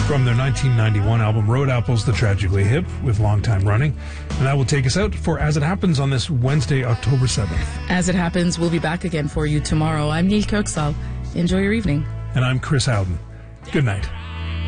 from their 1991 album Road Apples, The Tragically Hip, with Long Time Running. And that will take us out for As It Happens on this Wednesday, October 7th. As It Happens, we'll be back again for you tomorrow. I'm Neil Kirksall. Enjoy your evening. And I'm Chris Howden. Good night.